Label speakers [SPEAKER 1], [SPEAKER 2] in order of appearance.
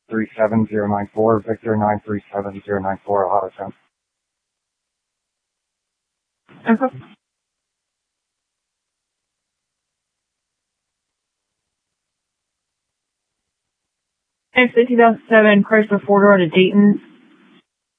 [SPEAKER 1] 937094, Victor 937094, auto temp.
[SPEAKER 2] Okay. It's the 2007 Chrysler 4-door to Dayton.